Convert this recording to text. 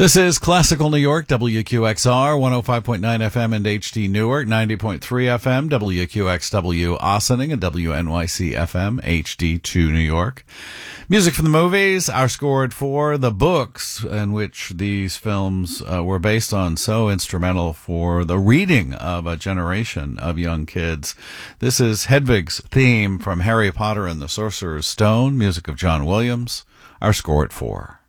This is Classical New York, WQXR, 105.9 FM and HD Newark, 90.3 FM, WQXW Ossining, and WNYC FM, HD2 New York. Music from the movies are scored for the books in which these films were based on, so instrumental for the reading of a generation of young kids. This is Hedwig's theme from Harry Potter and the Sorcerer's Stone, music of John Williams, are scored for.